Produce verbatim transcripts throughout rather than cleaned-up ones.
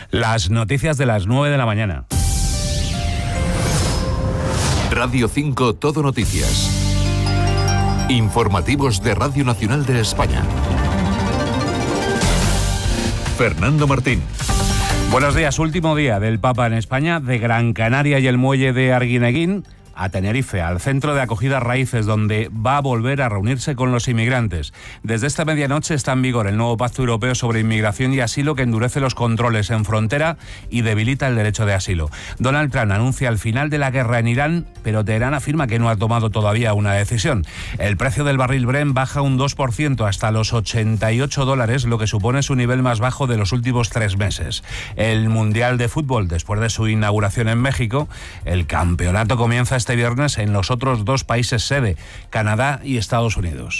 Las noticias de las nueve de la mañana. Radio cinco Todo Noticias. Informativos de Radio Nacional de España. Fernando Martín. Buenos días. Último día del Papa en España, de Gran Canaria y el muelle de Arguineguín a Tenerife, al centro de acogida Raíces, donde va a volver a reunirse con los inmigrantes. Desde esta medianoche está en vigor el nuevo Pacto Europeo sobre Inmigración y Asilo, que endurece los controles en frontera y debilita el derecho de asilo. Donald Trump anuncia el final de la guerra en Irán, pero Teherán afirma que no ha tomado todavía una decisión. El precio del barril Brent baja un dos por ciento hasta los ochenta y ocho dólares, lo que supone su nivel más bajo de los últimos tres meses. El Mundial de Fútbol, después de su inauguración en México, el campeonato comienza este viernes en los otros dos países sede, Canadá y Estados Unidos.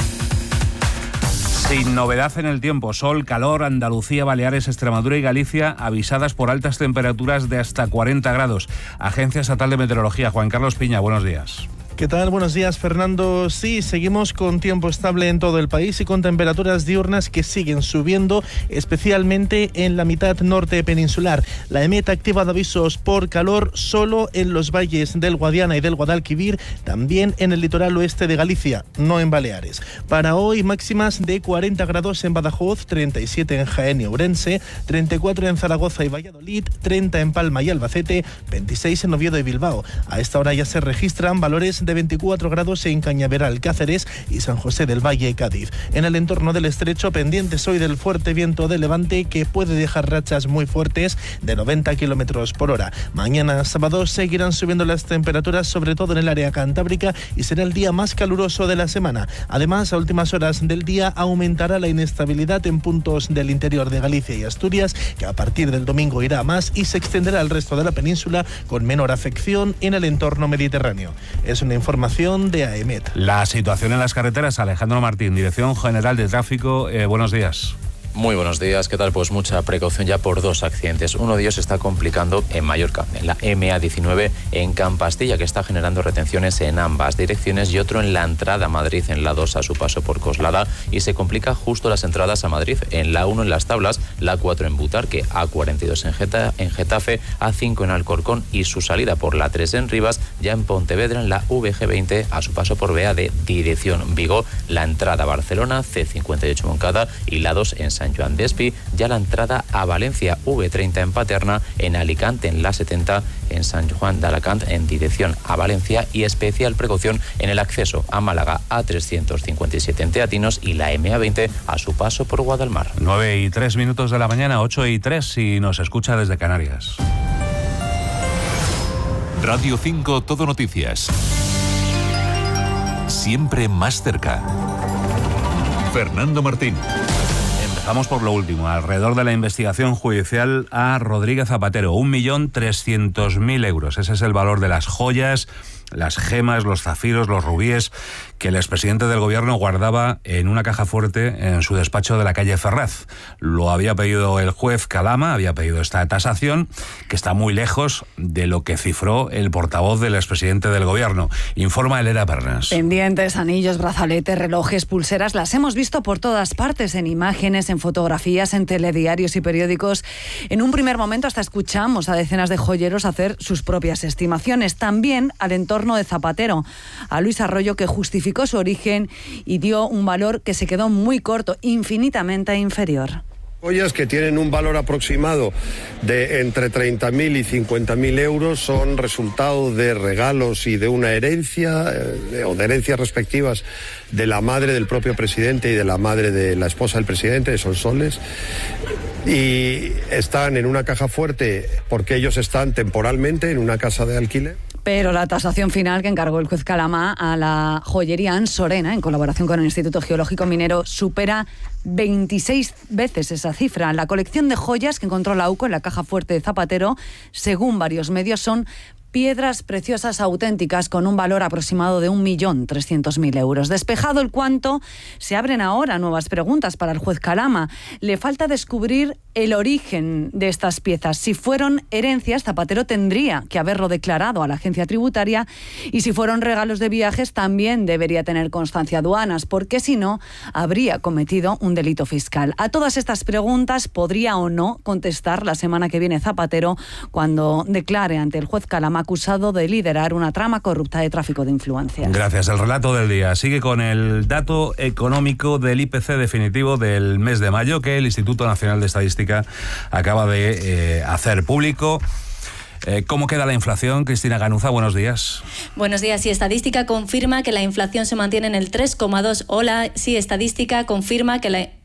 Sin novedad en el tiempo, sol, calor, Andalucía, Baleares, Extremadura y Galicia avisadas por altas temperaturas de hasta cuarenta grados. Agencia Estatal de Meteorología, Juan Carlos Piña, buenos días. ¿Qué tal? Buenos días, Fernando. Sí, seguimos con tiempo estable en todo el país y con temperaturas diurnas que siguen subiendo, especialmente en la mitad norte peninsular. La EMET ha activado avisos por calor solo en los valles del Guadiana y del Guadalquivir, también en el litoral oeste de Galicia, no en Baleares. Para hoy, máximas de cuarenta grados en Badajoz, treinta y siete en Jaén y Ourense, treinta y cuatro en Zaragoza y Valladolid, treinta en Palma y Albacete, veintiséis en Oviedo y Bilbao. A esta hora ya se registran valores de veinticuatro grados en Cañaveral, Cáceres y San José del Valle, Cádiz. En el entorno del estrecho, pendientes hoy del fuerte viento de levante que puede dejar rachas muy fuertes de noventa kilómetros por hora. Mañana sábado seguirán subiendo las temperaturas, sobre todo en el área cantábrica, y será el día más caluroso de la semana. Además, a últimas horas del día aumentará la inestabilidad en puntos del interior de Galicia y Asturias, que a partir del domingo irá a más y se extenderá al resto de la península con menor afección en el entorno mediterráneo. Es una información de AEMET. La situación en las carreteras, Alejandro Martín, Dirección General de Tráfico. Eh, buenos días. Muy buenos días, ¿qué tal? Pues mucha precaución ya por dos accidentes. Uno de ellos se está complicando en Mallorca, en la eme a diecinueve en Campastilla, que está generando retenciones en ambas direcciones, y otro en la entrada a Madrid, en la dos a su paso por Coslada, y se complica justo las entradas a Madrid, en la uno en Las Tablas, la cuatro en Butarque, a cuarenta y dos en, Geta, en Getafe, a cinco en Alcorcón, y su salida por la tres en Rivas, ya en Pontevedra, en la ve ge veinte a su paso por Bea de dirección Vigo, la entrada a Barcelona, ce cincuenta y ocho Moncada, y la dos en San Joan de Espí, ya la entrada a Valencia, ve treinta en Paterna, en Alicante en la setenta, en San Juan de Alacant en dirección a Valencia, y especial precaución en el acceso a Málaga, a trescientos cincuenta y siete en Teatinos, y la eme a veinte a su paso por Guadalmar. nueve y tres minutos de la mañana, ocho y tres si nos escucha desde Canarias. Radio cinco Todo Noticias. Siempre más cerca. Fernando Martín. Vamos por lo último, alrededor de la investigación judicial a Rodríguez Zapatero. un millón trescientos mil euros. Ese es el valor de las joyas, las gemas, los zafiros, los rubíes que el expresidente del gobierno guardaba en una caja fuerte en su despacho de la calle Ferraz. Lo había pedido el juez Calama, había pedido esta tasación, que está muy lejos de lo que cifró el portavoz del expresidente del gobierno. Informa Elena Pernas. Pendientes, anillos, brazaletes, relojes, pulseras, las hemos visto por todas partes, en imágenes, en fotografías, en telediarios y periódicos. En un primer momento hasta escuchamos a decenas de joyeros hacer sus propias estimaciones. También al entorno de Zapatero, a Luis Arroyo, que justificó su origen y dio un valor que se quedó muy corto, infinitamente inferior. Joyas que tienen un valor aproximado de entre treinta mil y cincuenta mil euros son resultado de regalos y de una herencia eh, o de herencias respectivas de la madre del propio presidente y de la madre de la esposa del presidente, de Sonsoles, y están en una caja fuerte porque ellos están temporalmente en una casa de alquiler. Pero la tasación final que encargó el juez Calama a la joyería Ansorena, en colaboración con el Instituto Geológico Minero, supera veintiséis veces esa cifra. La colección de joyas que encontró la U C O en la caja fuerte de Zapatero, según varios medios, son piedras preciosas auténticas con un valor aproximado de un millón trescientos mil euros. Despejado el cuánto, se abren ahora nuevas preguntas para el juez Calama. Le falta descubrir el origen de estas piezas. Si fueron herencias, Zapatero tendría que haberlo declarado a la agencia tributaria, y si fueron regalos de viajes también debería tener constancia aduanas, porque si no, habría cometido un delito fiscal. A todas estas preguntas podría o no contestar la semana que viene Zapatero cuando declare ante el juez Calama acusado de liderar una trama corrupta de tráfico de influencias. Gracias. El relato del día sigue con el dato económico del I P C definitivo del mes de mayo que el Instituto Nacional de Estadística acaba de eh, hacer público. Eh, ¿Cómo queda la inflación? Cristina Ganuza, buenos días. Buenos días. Si Estadística confirma que la inflación se mantiene en el tres coma dos. Hola, si Estadística confirma que la...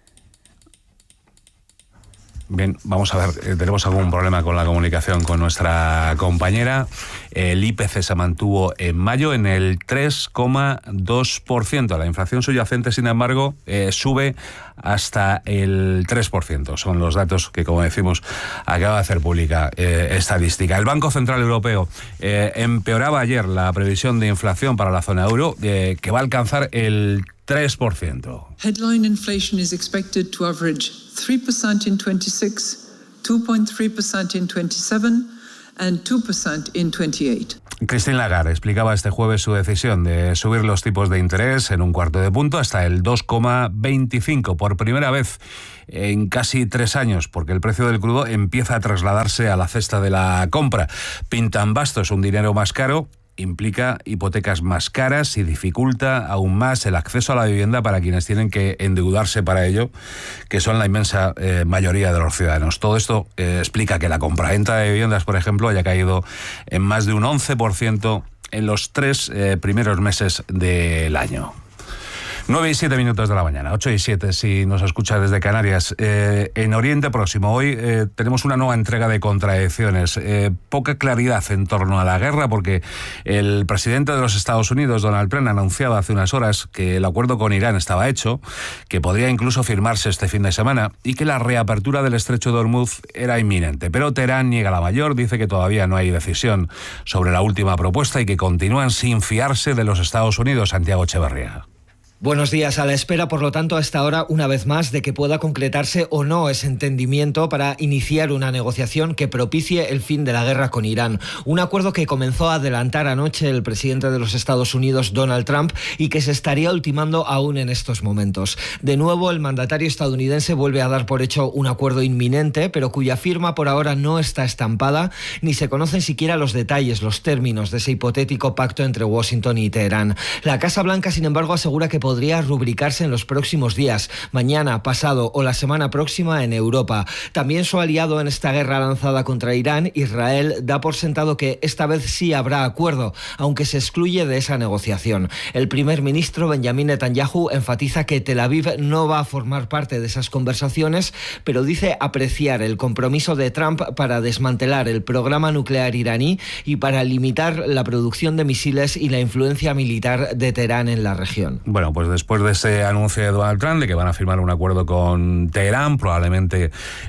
Bien, vamos a ver, eh, tenemos algún problema con la comunicación con nuestra compañera. El I P C se mantuvo en mayo en el tres coma dos por ciento. La inflación subyacente, sin embargo, eh, sube hasta el tres por ciento. Son los datos que, como decimos, acaba de hacer pública eh, Estadística. El Banco Central Europeo eh, empeoraba ayer la previsión de inflación para la zona euro, eh, que va a alcanzar el tres por ciento. Headline inflation is expected to average three percent in twenty-six, two point three percent in twenty-seven and two percent in twenty-eight. Christine Lagarde explicaba este jueves su decisión de subir los tipos de interés en un cuarto de punto hasta el dos coma veinticinco por primera vez en casi tres años, porque el precio del crudo empieza a trasladarse a la cesta de la compra. Pintan bastos, un dinero más caro, implica hipotecas más caras y dificulta aún más el acceso a la vivienda para quienes tienen que endeudarse para ello, que son la inmensa eh, mayoría de los ciudadanos. Todo esto eh, explica que la compraventa de viviendas, por ejemplo, haya caído en más de un once por ciento en los tres eh, primeros meses del año. nueve y siete minutos de la mañana, ocho y siete si nos escucha desde Canarias. Eh, en Oriente Próximo, hoy eh, tenemos una nueva entrega de contradicciones. Eh, poca claridad en torno a la guerra, porque el presidente de los Estados Unidos, Donald Trump, anunciaba hace unas horas que el acuerdo con Irán estaba hecho, que podría incluso firmarse este fin de semana y que la reapertura del estrecho de Hormuz era inminente. Pero Teherán niega la mayor, dice que todavía no hay decisión sobre la última propuesta y que continúan sin fiarse de los Estados Unidos. Santiago Echeverría. Buenos días. A la espera, por lo tanto, a esta hora, una vez más, de que pueda concretarse o no ese entendimiento para iniciar una negociación que propicie el fin de la guerra con Irán. Un acuerdo que comenzó a adelantar anoche el presidente de los Estados Unidos, Donald Trump, y que se estaría ultimando aún en estos momentos. De nuevo, el mandatario estadounidense vuelve a dar por hecho un acuerdo inminente, pero cuya firma por ahora no está estampada, ni se conocen siquiera los detalles, los términos de ese hipotético pacto entre Washington y Teherán. La Casa Blanca, sin embargo, asegura que podría rubricarse en los próximos días, mañana, pasado o la semana próxima en Europa. También su aliado en esta guerra lanzada contra Irán, Israel, da por sentado que esta vez sí habrá acuerdo, aunque se excluye de esa negociación. El primer ministro Benjamin Netanyahu enfatiza que Tel Aviv no va a formar parte de esas conversaciones, pero dice apreciar el compromiso de Trump para desmantelar el programa nuclear iraní y para limitar la producción de misiles y la influencia militar de Teherán en la región. Bueno, pues después de ese anuncio de Donald Trump de que van a firmar un acuerdo con Teherán, probablemente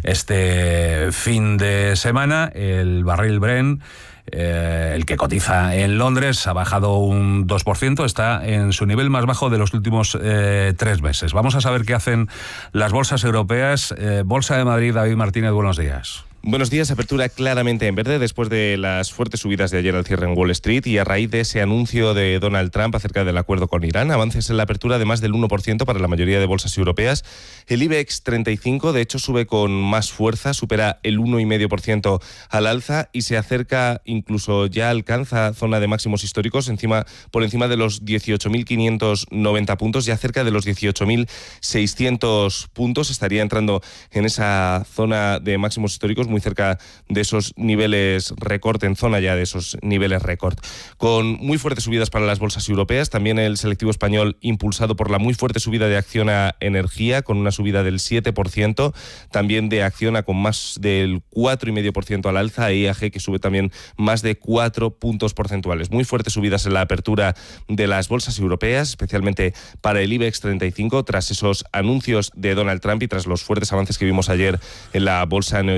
este fin de semana, el barril Brent, eh, el que cotiza en Londres, ha bajado un dos por ciento, está en su nivel más bajo de los últimos eh, tres meses. Vamos a saber qué hacen las bolsas europeas. Eh, Bolsa de Madrid, David Martínez, buenos días. Buenos días. Apertura claramente en verde después de las fuertes subidas de ayer al cierre en Wall Street y a raíz de ese anuncio de Donald Trump acerca del acuerdo con Irán. Avances en la apertura de más del uno por ciento para la mayoría de bolsas europeas. El IBEX treinta y cinco, de hecho, sube con más fuerza, supera el uno coma cinco por ciento al alza y se acerca, incluso ya alcanza zona de máximos históricos, encima por encima de los dieciocho mil quinientos noventa puntos, ya cerca de los dieciocho mil seiscientos puntos. Estaría entrando en esa zona de máximos históricos, muy cerca de esos niveles récord, en zona ya de esos niveles récord. Con muy fuertes subidas para las bolsas europeas, también el selectivo español impulsado por la muy fuerte subida de Acciona Energía, con una subida del siete por ciento, también de Acciona con más del cuatro coma cinco por ciento al alza, e I A G que sube también más de cuatro puntos porcentuales. Muy fuertes subidas en la apertura de las bolsas europeas, especialmente para el IBEX treinta y cinco, tras esos anuncios de Donald Trump y tras los fuertes avances que vimos ayer en la bolsa neoyorquina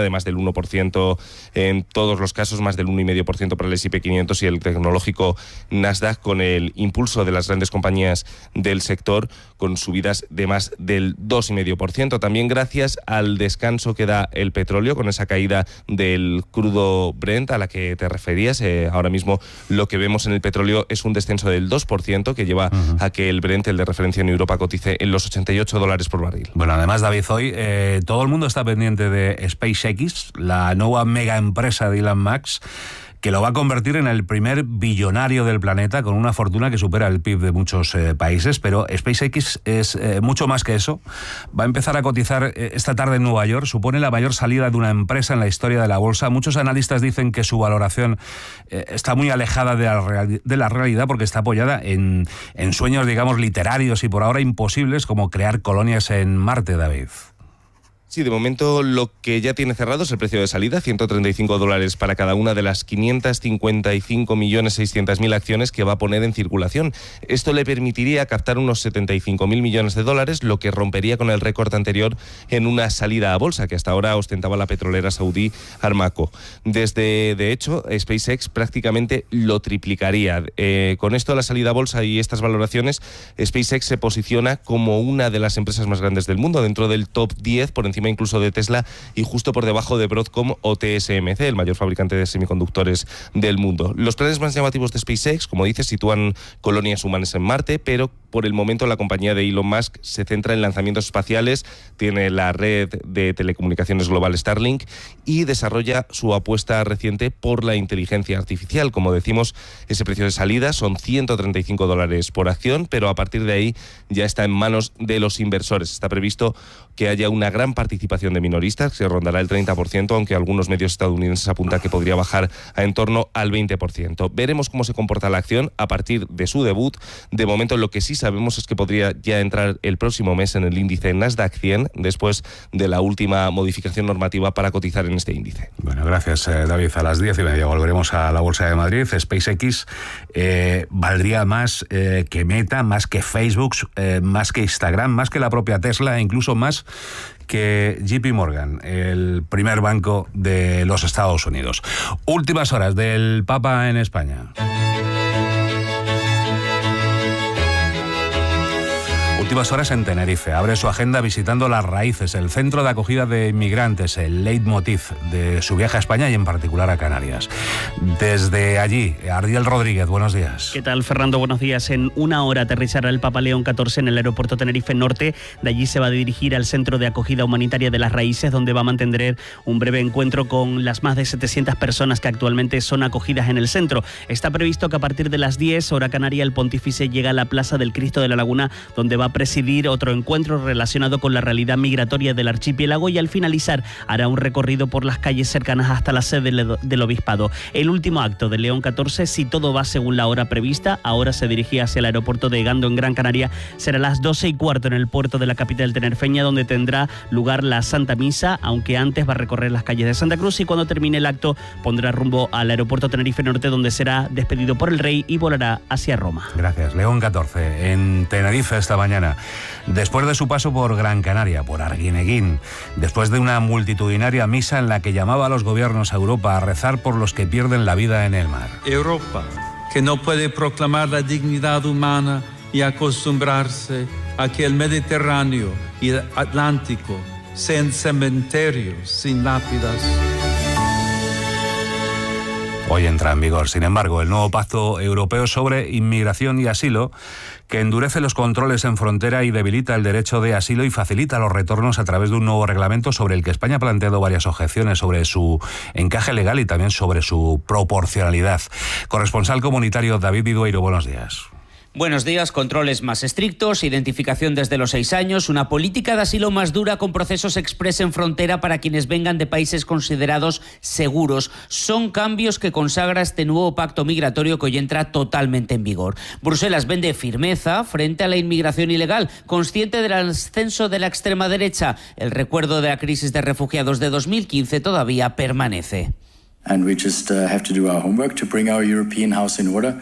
de más del uno por ciento en todos los casos, más del uno coma cinco por ciento para el ese y pe quinientos y el tecnológico Nasdaq, con el impulso de las grandes compañías del sector con subidas de más del dos coma cinco por ciento. También gracias al descanso que da el petróleo con esa caída del crudo Brent a la que te referías. Eh, ahora mismo lo que vemos en el petróleo es un descenso del dos por ciento que lleva uh-huh. a que el Brent, el de referencia en Europa, cotice en los ochenta y ocho dólares por barril. Bueno, además, David, hoy eh, todo el mundo está pendiente de SpaceX, la nueva mega empresa de Elon Musk, que lo va a convertir en el primer billonario del planeta, con una fortuna que supera el P I B de muchos eh, países. Pero SpaceX es eh, mucho más que eso. Va a empezar a cotizar eh, esta tarde en Nueva York. Supone la mayor salida de una empresa en la historia de la bolsa. Muchos analistas dicen que su valoración eh, está muy alejada de la, real, de la realidad, porque está apoyada en, en sueños, digamos, literarios y por ahora imposibles, como crear colonias en Marte, David. Sí, de momento lo que ya tiene cerrado es el precio de salida, ciento treinta y cinco dólares para cada una de las quinientos cincuenta y cinco millones seiscientas mil acciones que va a poner en circulación. Esto le permitiría captar unos setenta y cinco mil millones de dólares, lo que rompería con el récord anterior en una salida a bolsa que hasta ahora ostentaba la petrolera saudí Aramco. Desde, de hecho, SpaceX prácticamente lo triplicaría. Eh, con esto, la salida a bolsa y estas valoraciones, SpaceX se posiciona como una de las empresas más grandes del mundo, dentro del top diez, por encima incluso de Tesla y justo por debajo de Broadcom o T S M C, el mayor fabricante de semiconductores del mundo. Los planes más llamativos de SpaceX, como dices, sitúan colonias humanas en Marte, pero por el momento la compañía de Elon Musk se centra en lanzamientos espaciales, tiene la red de telecomunicaciones global Starlink y desarrolla su apuesta reciente por la inteligencia artificial. Como decimos, ese precio de salida son ciento treinta y cinco dólares por acción, pero a partir de ahí ya está en manos de los inversores. Está previsto que haya una gran participación de minoristas, que rondará el treinta por ciento, aunque algunos medios estadounidenses apuntan que podría bajar a en torno al veinte por ciento. Veremos cómo se comporta la acción a partir de su debut. De momento, lo que sí sabemos es que podría ya entrar el próximo mes en el índice Nasdaq cien, después de la última modificación normativa para cotizar en este índice. Bueno, gracias, eh, David. A las diez y media volveremos a la Bolsa de Madrid. SpaceX eh, valdría más eh, que Meta, más que Facebook, eh, más que Instagram, más que la propia Tesla, e incluso más que J P Morgan, el primer banco de los Estados Unidos. Últimas horas del Papa en España. Últimas horas en Tenerife. Abre su agenda visitando Las Raíces, el centro de acogida de inmigrantes, el leitmotiv de su viaje a España y en particular a Canarias. Desde allí, Ardiel Rodríguez, buenos días. ¿Qué tal, Fernando? Buenos días. En una hora aterrizará el Papa León catorce en el aeropuerto Tenerife Norte. De allí se va a dirigir al centro de acogida humanitaria de Las Raíces, donde va a mantener un breve encuentro con las más de setecientas personas que actualmente son acogidas en el centro. Está previsto que a partir de las diez, hora canaria, el pontífice llega a la Plaza del Cristo de la Laguna, donde va a presidir otro encuentro relacionado con la realidad migratoria del archipiélago, y al finalizar hará un recorrido por las calles cercanas hasta la sede del obispado. El último acto de León catorce, si todo va según la hora prevista, ahora se dirigía hacia el aeropuerto de Gando en Gran Canaria, será a las doce y cuarto en el puerto de la capital tinerfeña, donde tendrá lugar la Santa Misa, aunque antes va a recorrer las calles de Santa Cruz, y cuando termine el acto pondrá rumbo al aeropuerto Tenerife Norte, donde será despedido por el rey y volará hacia Roma. Gracias. León catorce en Tenerife esta mañana. Después de su paso por Gran Canaria, por Arguineguín, después de una multitudinaria misa en la que llamaba a los gobiernos a Europa a rezar por los que pierden la vida en el mar. Europa, que no puede proclamar la dignidad humana y acostumbrarse a que el Mediterráneo y el Atlántico sean cementerios sin lápidas. Hoy entra en vigor, sin embargo, el nuevo Pacto Europeo sobre Inmigración y Asilo, que endurece los controles en frontera y debilita el derecho de asilo y facilita los retornos a través de un nuevo reglamento sobre el que España ha planteado varias objeciones sobre su encaje legal y también sobre su proporcionalidad. Corresponsal comunitario David Vidueiro, buenos días. Buenos días. Controles más estrictos, identificación desde los seis años, una política de asilo más dura con procesos express en frontera para quienes vengan de países considerados seguros. Son cambios que consagra este nuevo pacto migratorio que hoy entra totalmente en vigor. Bruselas vende firmeza frente a la inmigración ilegal, consciente del ascenso de la extrema derecha. El recuerdo de la crisis de refugiados de dos mil quince todavía permanece. And we just uh, have to do our homework to bring our European house in order.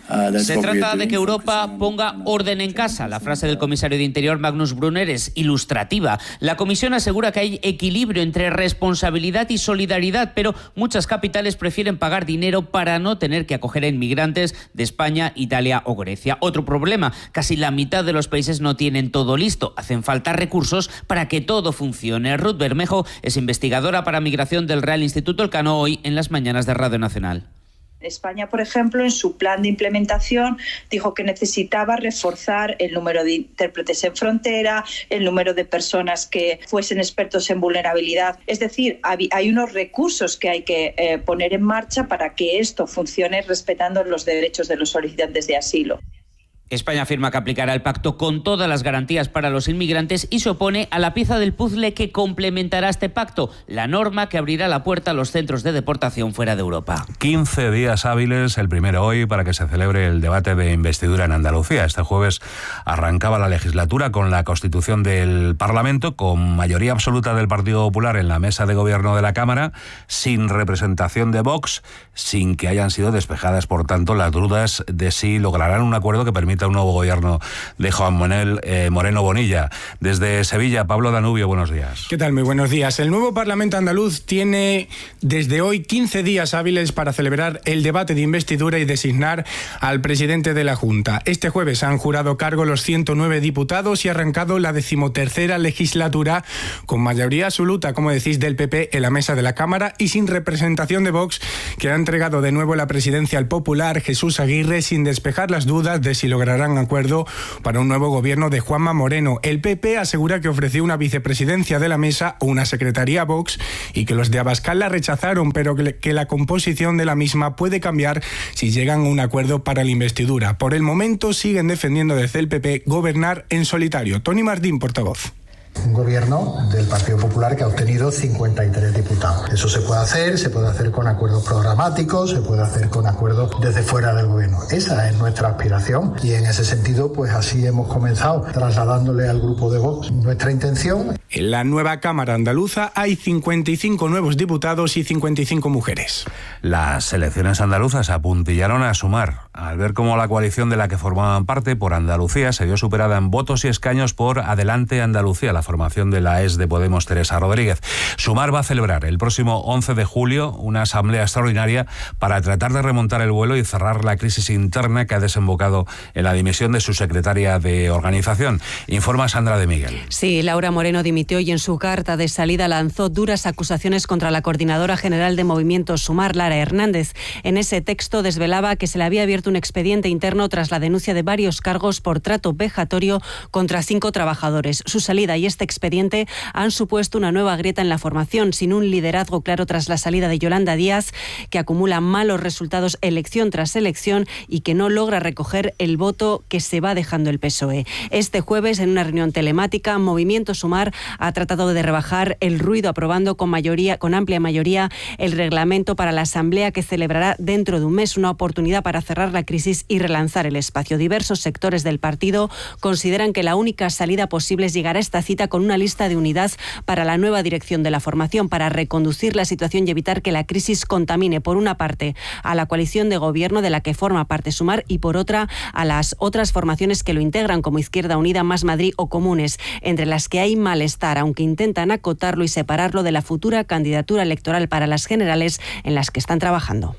Se trata de que Europa ponga orden en casa. La frase del comisario de Interior, Magnus Brunner, es ilustrativa. La Comisión asegura que hay equilibrio entre responsabilidad y solidaridad, pero muchas capitales prefieren pagar dinero para no tener que acoger a inmigrantes de España, Italia o Grecia. Otro problema, casi la mitad de los países no tienen todo listo. Hacen falta recursos para que todo funcione. Ruth Bermejo es investigadora para migración del Real Instituto Elcano, hoy en las mañanas de Radio Nacional. España, por ejemplo, en su plan de implementación dijo que necesitaba reforzar el número de intérpretes en frontera, el número de personas que fuesen expertos en vulnerabilidad. Es decir, hay unos recursos que hay que eh, poner en marcha para que esto funcione respetando los derechos de los solicitantes de asilo. España afirma que aplicará el pacto con todas las garantías para los inmigrantes y se opone a la pieza del puzzle que complementará este pacto, la norma que abrirá la puerta a los centros de deportación fuera de Europa. quince días hábiles, el primero hoy, para que se celebre el debate de investidura en Andalucía. Este jueves arrancaba la legislatura con la constitución del Parlamento, con mayoría absoluta del Partido Popular en la mesa de gobierno de la Cámara, sin representación de Vox, sin que hayan sido despejadas, por tanto, las dudas de si lograrán un acuerdo que permita un nuevo gobierno de Juan Manuel eh, Moreno Bonilla. Desde Sevilla, Pablo Danubio, buenos días. ¿Qué tal? Muy buenos días. El nuevo Parlamento andaluz tiene desde hoy quince días hábiles para celebrar el debate de investidura y designar al presidente de la Junta. Este jueves han jurado cargo los ciento nueve diputados y ha arrancado la decimotercera legislatura con mayoría absoluta, como decís, del P P en la mesa de la Cámara y sin representación de Vox, que ha entregado de nuevo la presidencia al popular Jesús Aguirre sin despejar las dudas de si lograrán acuerdo para un nuevo gobierno de Juanma Moreno. El P P asegura que ofreció una vicepresidencia de la mesa o una secretaría a Vox y que los de Abascal la rechazaron, pero que, que la composición de la misma puede cambiar si llegan a un acuerdo para la investidura. Por el momento siguen defendiendo desde el P P gobernar en solitario. Tony Martín, portavoz. Un gobierno del Partido Popular que ha obtenido cincuenta y tres diputados. Eso se puede hacer, se puede hacer con acuerdos programáticos, se puede hacer con acuerdos desde fuera del gobierno. Esa es nuestra aspiración y en ese sentido, pues así hemos comenzado, trasladándole al grupo de Vox nuestra intención. En la nueva Cámara andaluza hay cincuenta y cinco nuevos diputados y cincuenta y cinco mujeres. Las elecciones andaluzas apuntillaron a Sumar, al ver cómo la coalición de la que formaban parte por Andalucía se vio superada en votos y escaños por Adelante Andalucía, la formación de la ex de Podemos Teresa Rodríguez. Sumar va a celebrar el próximo once de julio una asamblea extraordinaria para tratar de remontar el vuelo y cerrar la crisis interna que ha desembocado en la dimisión de su secretaria de organización. Informa Sandra de Miguel. Sí, Laura Moreno dimitió y en su carta de salida lanzó duras acusaciones contra la coordinadora general de Movimiento Sumar, Lara Hernández. En ese texto desvelaba que se le había abierto un expediente interno tras la denuncia de varios cargos por trato vejatorio contra cinco trabajadores. Su salida y este expediente han supuesto una nueva grieta en la formación, sin un liderazgo claro tras la salida de Yolanda Díaz, que acumula malos resultados elección tras elección y que no logra recoger el voto que se va dejando el P S O E. Este jueves, en una reunión telemática, Movimiento Sumar ha tratado de rebajar el ruido aprobando con mayoría, con amplia mayoría el reglamento para la asamblea que celebrará dentro de un mes, una oportunidad para cerrar la crisis y relanzar el espacio. Diversos sectores del partido consideran que la única salida posible es llegar a esta cita con una lista de unidad para la nueva dirección de la formación, para reconducir la situación y evitar que la crisis contamine, por una parte, a la coalición de gobierno de la que forma parte Sumar y, por otra, a las otras formaciones que lo integran, como Izquierda Unida, Más Madrid o Comunes, entre las que hay malestar, aunque intentan acotarlo y separarlo de la futura candidatura electoral para las generales en las que están trabajando.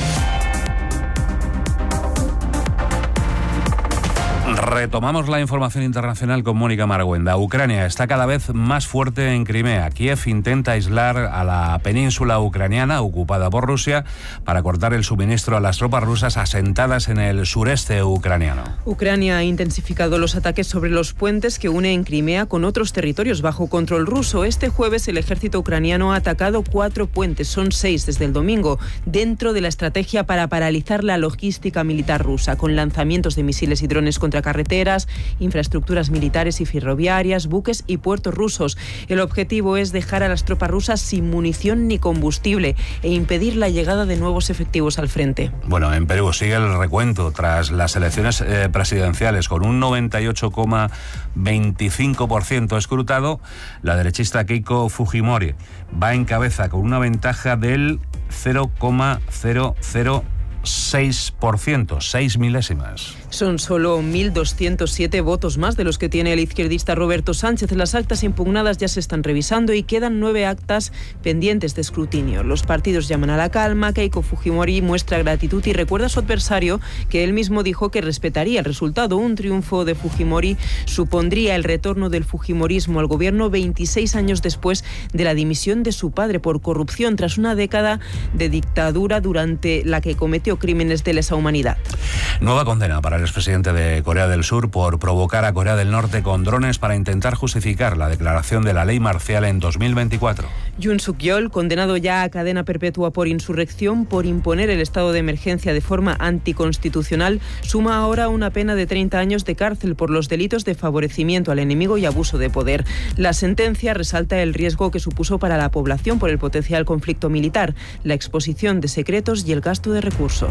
Retomamos la información internacional con Mónica Marguenda. Ucrania está cada vez más fuerte en Crimea. Kiev intenta aislar a la península ucraniana ocupada por Rusia para cortar el suministro a las tropas rusas asentadas en el sureste ucraniano. Ucrania ha intensificado los ataques sobre los puentes que unen Crimea con otros territorios bajo control ruso. Este jueves el ejército ucraniano ha atacado cuatro puentes, son seis desde el domingo, dentro de la estrategia para paralizar la logística militar rusa, con lanzamientos de misiles y drones contra carreteras, infraestructuras militares y ferroviarias, buques y puertos rusos. El objetivo es dejar a las tropas rusas sin munición ni combustible e impedir la llegada de nuevos efectivos al frente. Bueno, en Perú sigue el recuento tras las elecciones eh, presidenciales con un noventa y ocho coma veinticinco por ciento escrutado. La derechista Keiko Fujimori va en cabeza con una ventaja del cero coma cero cero seis por ciento, seis milésimas. Son solo mil doscientos siete votos más de los que tiene el izquierdista Roberto Sánchez. Las actas impugnadas ya se están revisando y quedan nueve actas pendientes de escrutinio. Los partidos llaman a la calma. Keiko Fujimori muestra gratitud y recuerda a su adversario que él mismo dijo que respetaría el resultado. Un triunfo de Fujimori supondría el retorno del fujimorismo al gobierno veintiséis años después de la dimisión de su padre por corrupción tras una década de dictadura durante la que cometió crímenes de lesa humanidad. Nueva condena para el expresidente de Corea del Sur por provocar a Corea del Norte con drones para intentar justificar la declaración de la ley marcial en dos mil veinticuatro. Yoon Suk-yeol, condenado ya a cadena perpetua por insurrección por imponer el estado de emergencia de forma anticonstitucional, suma ahora una pena de treinta años de cárcel por los delitos de favorecimiento al enemigo y abuso de poder. La sentencia resalta el riesgo que supuso para la población por el potencial conflicto militar, la exposición de secretos y el gasto de recursos.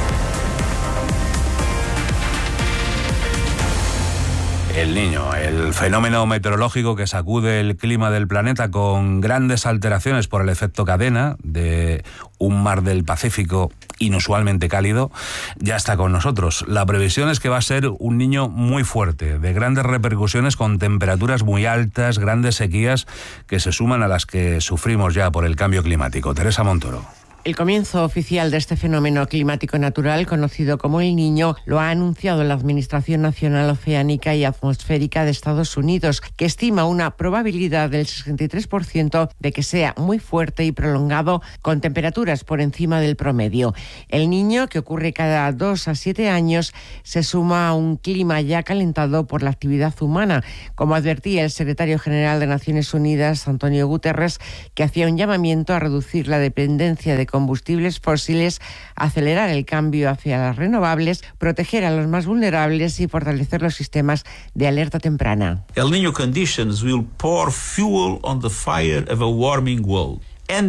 El Niño, el fenómeno meteorológico que sacude el clima del planeta con grandes alteraciones por el efecto cadena de un mar del Pacífico inusualmente cálido, ya está con nosotros. La previsión es que va a ser un niño muy fuerte, de grandes repercusiones con temperaturas muy altas, grandes sequías que se suman a las que sufrimos ya por el cambio climático. Teresa Montoro. El comienzo oficial de este fenómeno climático natural, conocido como El Niño, lo ha anunciado la Administración Nacional Oceánica y Atmosférica de Estados Unidos, que estima una probabilidad del sesenta y tres por ciento de que sea muy fuerte y prolongado, con temperaturas por encima del promedio. El Niño, que ocurre cada dos a siete años, se suma a un clima ya calentado por la actividad humana, como advertía el secretario general de Naciones Unidas, Antonio Guterres, que hacía un llamamiento a reducir la dependencia de combustibles fósiles, acelerar el cambio hacia las renovables, proteger a los más vulnerables y fortalecer los sistemas de alerta temprana. El Niño conditions will pour fuel on the fire of a warming world.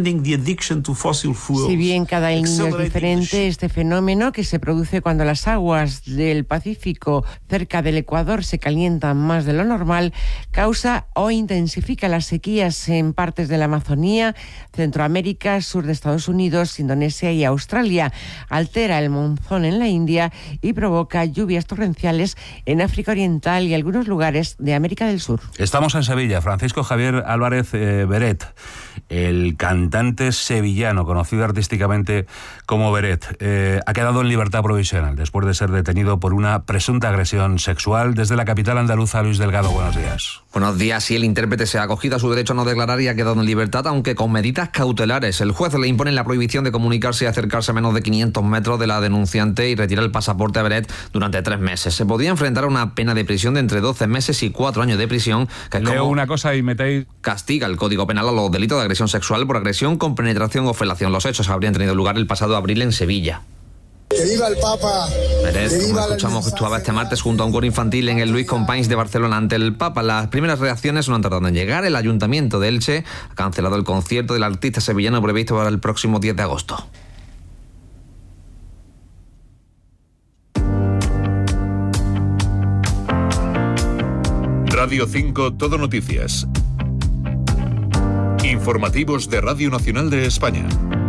Si bien cada El Niño es diferente, este fenómeno, que se produce cuando las aguas del Pacífico cerca del Ecuador se calientan más de lo normal, causa o intensifica las sequías en partes de la Amazonía, Centroamérica, sur de Estados Unidos, Indonesia y Australia, altera el monzón en la India y provoca lluvias torrenciales en África Oriental y algunos lugares de América del Sur. Estamos en Sevilla. Francisco Javier Álvarez eh, Beret, el cantante sevillano, conocido artísticamente como Beret, eh, ha quedado en libertad provisional después de ser detenido por una presunta agresión sexual. Desde la capital andaluza, Luis Delgado, buenos días. Buenos días. Sí, el intérprete se ha acogido a su derecho a no declarar y ha quedado en libertad, aunque con medidas cautelares. El juez le impone la prohibición de comunicarse y acercarse a menos de quinientos metros de la denunciante y retira el pasaporte a Beret durante tres meses. Se podría enfrentar a una pena de prisión de entre doce meses y cuatro años de prisión, que es Leo como una cosa y metéis... castiga el Código Penal a los delitos de agresión sexual por agresión con penetración o felación. Los hechos habrían tenido lugar el pasado abril en Sevilla. ¡Que viva el Papa! Beret, como escuchamos, actuaba este martes junto a un coro infantil en el Luis Companys de Barcelona ante el Papa. Las primeras reacciones no han tardado en llegar. El Ayuntamiento de Elche ha cancelado el concierto del artista sevillano previsto para el próximo diez de agosto. Radio cinco Todo Noticias. Informativos de Radio Nacional de España.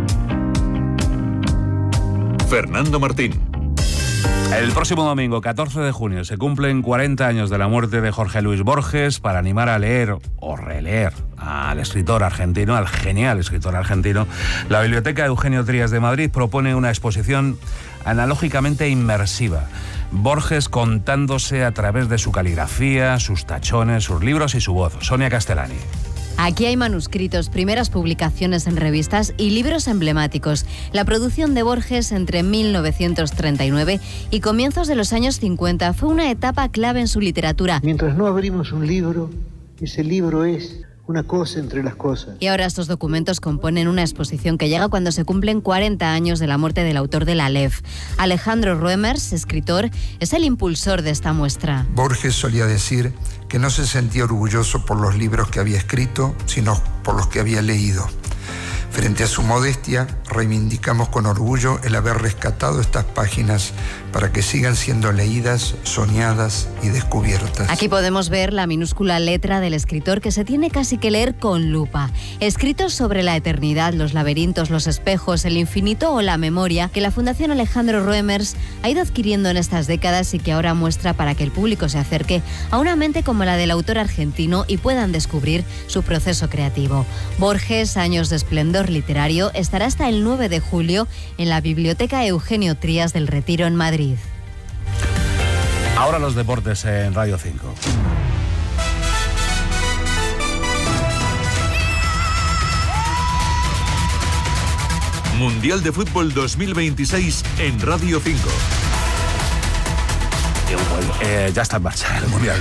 Fernando Martín. El próximo domingo, catorce de junio, se cumplen cuarenta años de la muerte de Jorge Luis Borges. Para animar a leer o releer al escritor argentino, al genial escritor argentino, la Biblioteca Eugenio Trías de Madrid propone una exposición analógicamente inmersiva. Borges contándose a través de su caligrafía, sus tachones, sus libros y su voz. Sonia Castellani. Aquí hay manuscritos, primeras publicaciones en revistas y libros emblemáticos. La producción de Borges entre mil novecientos treinta y nueve y comienzos de los años cincuenta fue una etapa clave en su literatura. Mientras no abrimos un libro, ese libro es una cosa entre las cosas. Y ahora estos documentos componen una exposición que llega cuando se cumplen cuarenta años de la muerte del autor de La Aleph. Alejandro Roemers, escritor, es el impulsor de esta muestra. Borges solía decir que no se sentía orgulloso por los libros que había escrito, sino por los que había leído. Frente a su modestia, reivindicamos con orgullo el haber rescatado estas páginas para que sigan siendo leídas, soñadas y descubiertas. Aquí podemos ver la minúscula letra del escritor que se tiene casi que leer con lupa. Escritos sobre la eternidad, los laberintos, los espejos, el infinito o la memoria que la Fundación Alejandro Roemers ha ido adquiriendo en estas décadas y que ahora muestra para que el público se acerque a una mente como la del autor argentino y puedan descubrir su proceso creativo. Borges, Años de esplendor literario, estará hasta el nueve de julio en la Biblioteca Eugenio Trías del Retiro en Madrid. Ahora los deportes en Radio cinco. Mundial de Fútbol dos mil veintiséis en Radio cinco. Eh, ya está en marcha el Mundial.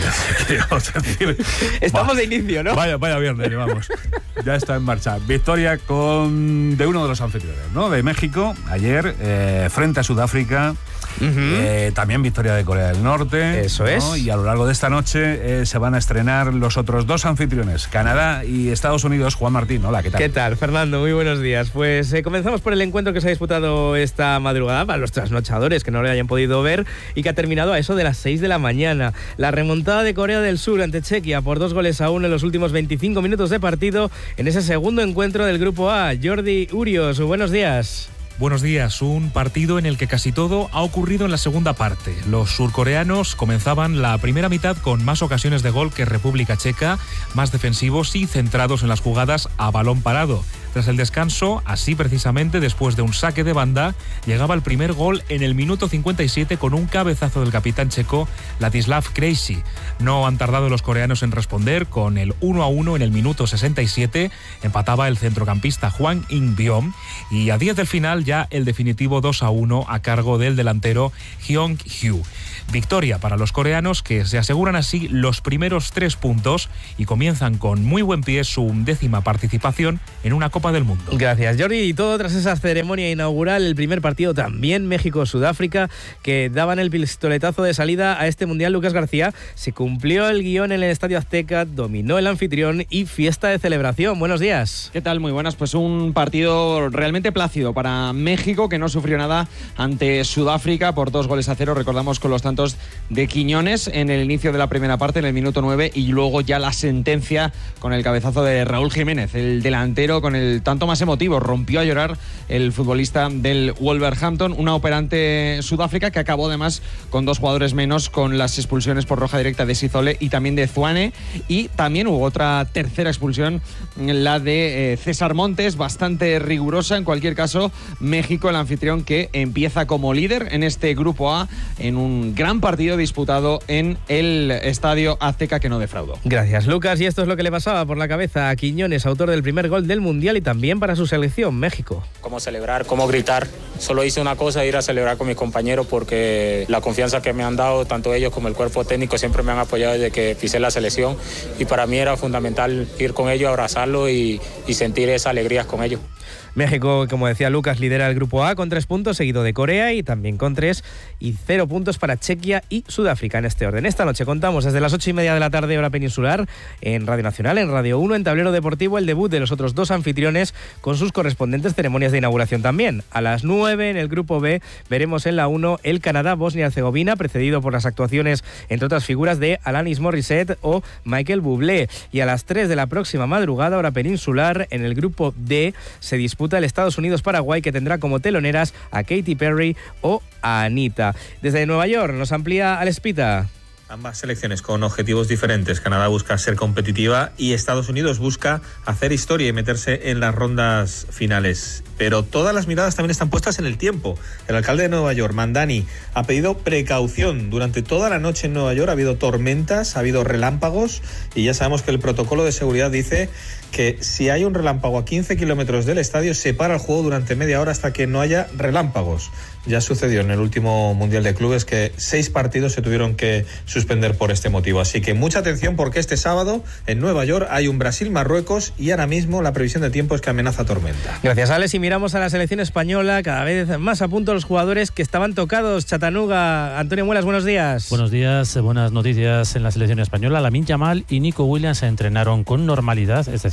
Decir. Estamos Va. de inicio, ¿no? Vaya, vaya viernes, vamos. Ya está en marcha. Victoria con de uno de los anfitriones, ¿no? De México, ayer, eh, frente a Sudáfrica. Uh-huh. eh, también victoria de Corea del Norte. Eso, ¿no? es. Y a lo largo de esta noche eh, se van a estrenar los otros dos anfitriones, Canadá y Estados Unidos. Juan Martín, hola, ¿qué tal? ¿Qué tal, Fernando? Muy buenos días. Pues eh, comenzamos por el encuentro que se ha disputado esta madrugada para los trasnochadores que no lo hayan podido ver y que ha terminado a eso de las seis de la mañana. La remontada de Corea del Sur ante Chequia por dos goles a uno en los últimos veinticinco minutos de partido en ese segundo encuentro del Grupo A. Jordi Urios, buenos días. Buenos días, un partido en el que casi todo ha ocurrido en la segunda parte. Los surcoreanos comenzaban la primera mitad con más ocasiones de gol que República Checa, más defensivos y centrados en las jugadas a balón parado. Tras el descanso, así precisamente después de un saque de banda, llegaba el primer gol en el minuto cincuenta y siete con un cabezazo del capitán checo Ladislav Krejci. No han tardado los coreanos en responder, con el uno a uno en el minuto sesenta y siete, empataba el centrocampista Hwang In-byom y a diez del final ya el definitivo dos a uno a cargo del delantero Hyung-hyu. Victoria para los coreanos, que se aseguran así los primeros tres puntos y comienzan con muy buen pie su décima participación en una Copa del Mundo. Gracias, Jordi. Y todo tras esa ceremonia inaugural, el primer partido también México-Sudáfrica, que daban el pistoletazo de salida a este Mundial. Lucas García, se cumplió el guión en el Estadio Azteca, dominó el anfitrión y fiesta de celebración. Buenos días. ¿Qué tal? Muy buenas. Pues un partido realmente plácido para México, que no sufrió nada ante Sudáfrica por dos goles a cero. Recordamos con los tantos de Quiñones en el inicio de la primera parte, en el minuto nueve, y luego ya la sentencia con el cabezazo de Raúl Jiménez, el delantero con el tanto más emotivo. Rompió a llorar el futbolista del Wolverhampton, una operante Sudáfrica que acabó además con dos jugadores menos, con las expulsiones por roja directa de Sizole y también de Zwane, y también hubo otra tercera expulsión, la de eh, César Montes, bastante rigurosa. En cualquier caso, México, el anfitrión, que empieza como líder en este Grupo A en un gran partido disputado en el Estadio Azteca, que no defraudó. Gracias, Lucas. Y esto es lo que le pasaba por la cabeza a Quiñones, autor del primer gol del Mundial y también para su selección, México. Cómo celebrar, cómo gritar. Solo hice una cosa, ir a celebrar con mis compañeros, porque la confianza que me han dado, tanto ellos como el cuerpo técnico, siempre me han apoyado desde que pisé la selección, y para mí era fundamental ir con ellos, abrazarlos y, y sentir esa alegría con ellos. México, como decía Lucas, lidera el Grupo A con tres puntos, seguido de Corea y también con tres, y cero puntos para Chequia y Sudáfrica en este orden. Esta noche contamos desde las ocho y media de la tarde, hora peninsular, en Radio Nacional, en Radio uno, en Tablero Deportivo, el debut de los otros dos anfitriones con sus correspondientes ceremonias de inauguración también. A las nueve, en el Grupo B, veremos en la uno el Canadá-Bosnia-Herzegovina, precedido por las actuaciones, entre otras figuras, de Alanis Morissette o Michael Bublé. Y a las tres de la próxima madrugada, hora peninsular, en el Grupo D, se disputa el Estados Unidos-Paraguay, que tendrá como teloneras a Katy Perry o a Anita. Desde Nueva York nos amplía Alex Pita. Ambas selecciones con objetivos diferentes. Canadá busca ser competitiva y Estados Unidos busca hacer historia y meterse en las rondas finales. Pero todas las miradas también están puestas en el tiempo. El alcalde de Nueva York, Mandani, ha pedido precaución. Durante toda la noche en Nueva York ha habido tormentas, ha habido relámpagos, y ya sabemos que el protocolo de seguridad dice que si hay un relámpago a quince kilómetros del estadio, se para el juego durante media hora hasta que no haya relámpagos. Ya sucedió en el último Mundial de Clubes que seis partidos se tuvieron que suspender por este motivo. Así que mucha atención, porque este sábado en Nueva York hay un Brasil-Marruecos y ahora mismo la previsión de tiempo es que amenaza tormenta. Gracias, Alex. Y miramos a la selección española, cada vez más a punto los jugadores que estaban tocados. Chatanuga, Antonio Muelas, buenos días. Buenos días, buenas noticias en la selección española. Lamine Yamal y Nico Williams se entrenaron con normalidad, es decir,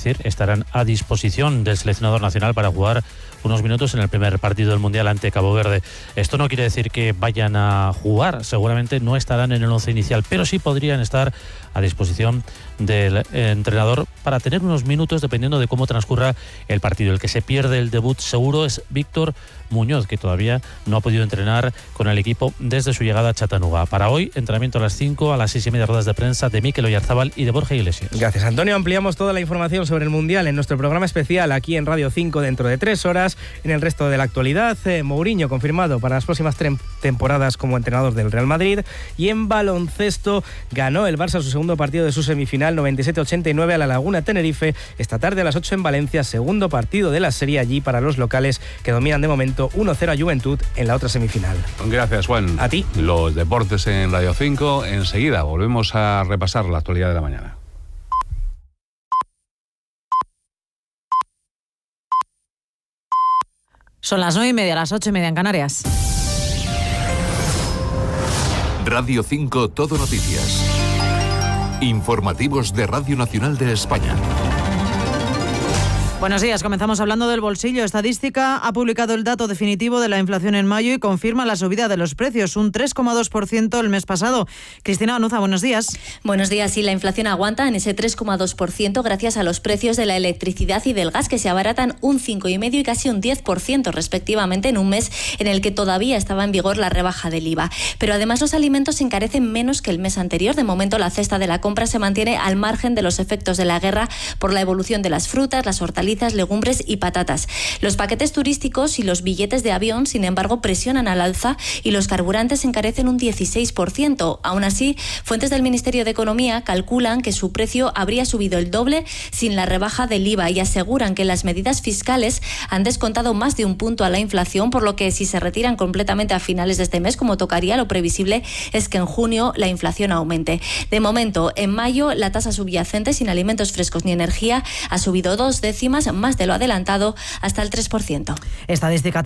decir, estarán a disposición del seleccionador nacional para jugar unos minutos en el primer partido del Mundial ante Cabo Verde. Esto no quiere decir que vayan a jugar, seguramente no estarán en el once inicial, pero sí podrían estar a disposición del entrenador para tener unos minutos dependiendo de cómo transcurra el partido. El que se pierde el debut seguro es Víctor Muñoz, que todavía no ha podido entrenar con el equipo desde su llegada a Chattanooga. Para hoy, entrenamiento a las cinco, a las seis y media ruedas de prensa de Mikel Oyarzábal y de Borja Iglesias. Gracias, Antonio. Ampliamos toda la información sobre el Mundial en nuestro programa especial aquí en Radio cinco dentro de tres horas. En el resto de la actualidad, eh, Mourinho confirmado para las próximas tre- temporadas como entrenador del Real Madrid. Y en baloncesto ganó el Barça su segundo partido de su semifinal noventa y siete ochenta y nueve a la Laguna Tenerife. Esta tarde a las ocho en Valencia, segundo partido de la serie allí para los locales que dominan de momento uno cero a Juventud en la otra semifinal. Gracias, Juan. A ti. Los deportes en Radio cinco. Enseguida volvemos a repasar la actualidad de la mañana. Son las nueve y media, las ocho y media en Canarias. Radio cinco Todo Noticias. Informativos de Radio Nacional de España. Buenos días, comenzamos hablando del bolsillo. Estadística ha publicado el dato definitivo de la inflación en mayo y confirma la subida de los precios, un tres coma dos por ciento el mes pasado. Cristina Banuza, buenos días. Buenos días, sí, la inflación aguanta en ese tres coma dos por ciento gracias a los precios de la electricidad y del gas, que se abaratan un cinco coma cinco por ciento y casi un diez por ciento respectivamente en un mes en el que todavía estaba en vigor la rebaja del I V A. Pero además los alimentos se encarecen menos que el mes anterior. De momento la cesta de la compra se mantiene al margen de los efectos de la guerra por la evolución de las frutas, las hortalizas, legumbres y patatas. Los paquetes turísticos y los billetes de avión, sin embargo, presionan al alza y los carburantes encarecen un dieciséis por ciento. Aún así, fuentes del Ministerio de Economía calculan que su precio habría subido el doble sin la rebaja del I V A y aseguran que las medidas fiscales han descontado más de un punto a la inflación, por lo que si se retiran completamente a finales de este mes, como tocaría, lo previsible es que en junio la inflación aumente. De momento, en mayo, la tasa subyacente sin alimentos frescos ni energía ha subido dos décimas, más de lo adelantado, hasta el tres por ciento. Estadística